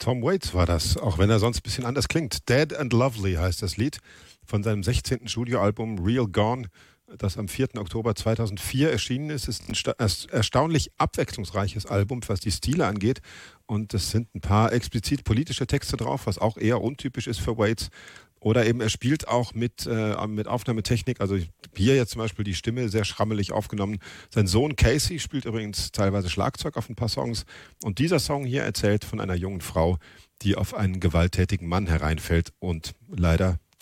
Tom Waits war das, auch wenn er sonst ein bisschen anders klingt. Dead and Lovely heißt das Lied von seinem 16. Studioalbum Real Gone, das am 4. Oktober 2004 erschienen ist. Es ist ein erstaunlich abwechslungsreiches Album, was die Stile angeht. Und es sind ein paar explizit politische Texte drauf, was auch eher untypisch ist für Waits. Oder eben er spielt auch mit Aufnahmetechnik, also hier jetzt zum Beispiel die Stimme sehr schrammelig aufgenommen. Sein Sohn Casey spielt übrigens teilweise Schlagzeug auf ein paar Songs. Und dieser Song hier erzählt von einer jungen Frau, die auf einen gewalttätigen Mann hereinfällt und leider